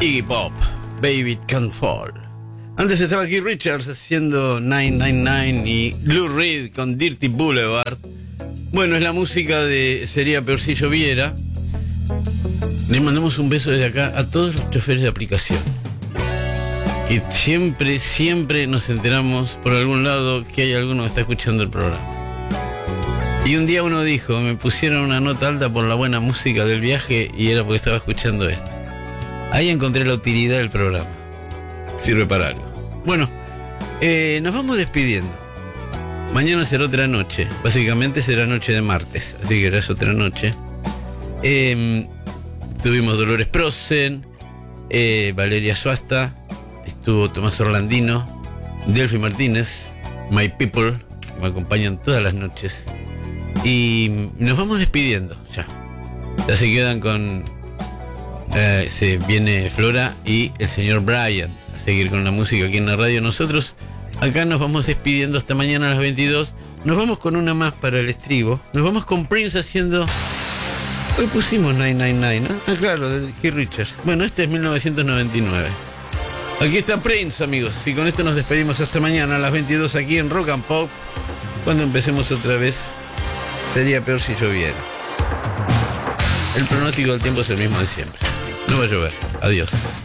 Iggy Pop, Baby It Can't Fall. Antes estaba Keith Richards haciendo 999 y Lou Reed con Dirty Boulevard. Bueno, es la música de Sería Peor Si Lloviera. Le mandamos un beso desde acá a todos los choferes de aplicación, que siempre nos enteramos por algún lado que hay alguno que está escuchando el programa. Y un día uno dijo, me pusieron una nota alta por la buena música del viaje y era porque estaba escuchando esto. Ahí encontré la utilidad del programa. Sirve para algo. Bueno, nos vamos despidiendo. Mañana será otra noche. Básicamente será noche de martes, así que es otra noche. Tuvimos Dolores Prosen, Valeria Suasta, estuvo Tomás Orlandino, Delphi Martínez, My People, que me acompañan todas las noches. Y nos vamos despidiendo ya. Ya se quedan con... se viene Flora y el señor Brian a seguir con la música aquí en la radio. Nosotros acá nos vamos despidiendo hasta mañana a las 22. Nos vamos con una más para el estribo. Nos vamos con Prince haciendo... Hoy pusimos 999, ¿no? Ah, claro, de Keith Richards. Bueno, este es 1999. Aquí está Prince, amigos. Y con esto nos despedimos hasta mañana a las 22 aquí en Rock and Pop. Cuando empecemos otra vez, sería peor si lloviera. El pronóstico del tiempo es el mismo de siempre. No va a llover. Adiós.